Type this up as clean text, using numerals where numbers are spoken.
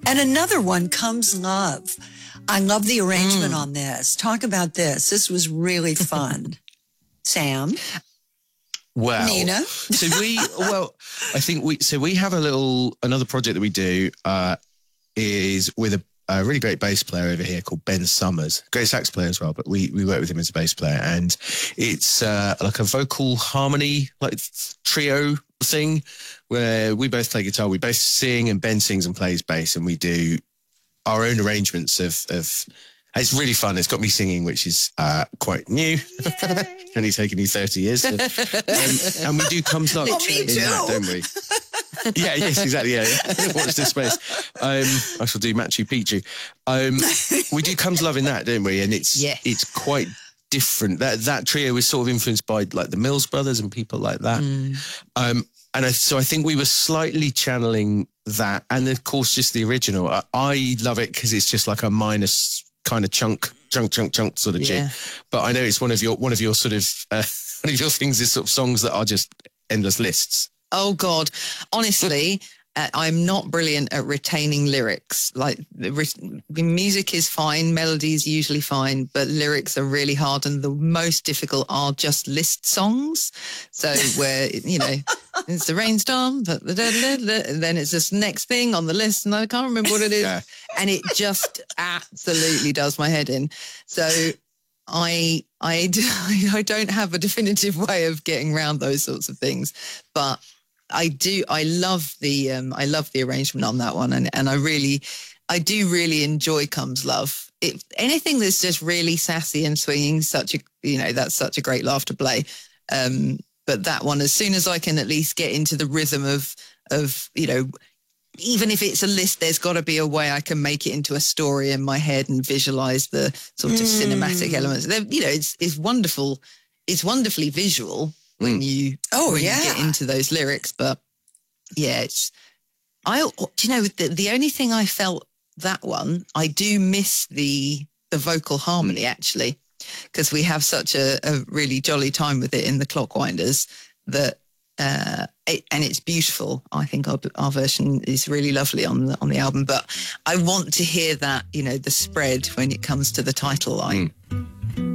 And another one, Comes Love. I love the arrangement on this. Talk about this. This was really fun. Sam? Well, Nina? I think we have another project that we do is with a really great bass player over here called Ben Summers, great sax player as well, but we work with him as a bass player, and it's like a vocal harmony, like trio thing, where we both play guitar, we both sing, and Ben sings and plays bass, and we do our own arrangements of it's really fun. It's got me singing, which is quite new. Only taken you 30 years. And we do Comes Love in that, don't we? Yes, exactly. Yeah. Watch this space. I shall do Machu Picchu. We do Comes Love in that, don't we? And it's quite different. That trio was sort of influenced by like the Mills Brothers and people like that. So I think we were slightly channeling that, and of course just the original. I love it because it's just like a minus kind of chunk sort of jig. But I know it's one of your sort of one of your things is sort of songs that are just endless lists. Oh God, honestly, I'm not brilliant at retaining lyrics. Like the music is fine, melody is usually fine, but lyrics are really hard, and the most difficult are just list songs. So where it's the rainstorm, but and then it's this next thing on the list, and I can't remember what it is, and it just absolutely does my head in. So I don't have a definitive way of getting around those sorts of things, but I love the arrangement on that one, and I do really enjoy Comes Love. Anything that's just really sassy and swinging, that's such a great laugh to play. But that one, as soon as I can at least get into the rhythm of even if it's a list, there's got to be a way I can make it into a story in my head and visualize the sort of cinematic elements. It's wonderful. It's wonderfully visual when you get into those lyrics. But yeah, the only thing I felt that one, I do miss the vocal harmony actually, because we have such a really jolly time with it in the Clockwinders that. And it's beautiful. I think our version is really lovely on the album. But I want to hear that, the spread when it comes to the title line.